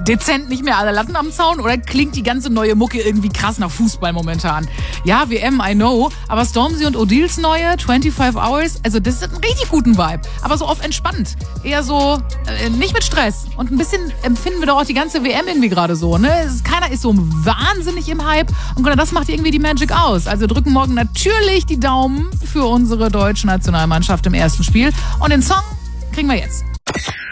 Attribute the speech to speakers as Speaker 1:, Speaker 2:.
Speaker 1: dezent nicht mehr alle Latten am Zaun oder klingt die ganze neue Mucke irgendwie krass nach Fußball momentan? Ja, WM, I know, aber Stormzy und Odils neue 25 Hours, also das hat einen richtig guten Vibe, aber so auf entspannt. Eher so, nicht mit Stress. Und ein bisschen empfinden wir doch auch die ganze WM irgendwie gerade so, ne? Keiner ist so wahnsinnig im Hype und das macht irgendwie die Magic aus. Also drücken morgen natürlich die Daumen für unsere deutsche Nationalmannschaft im ersten Spiel und den Song kriegen wir jetzt.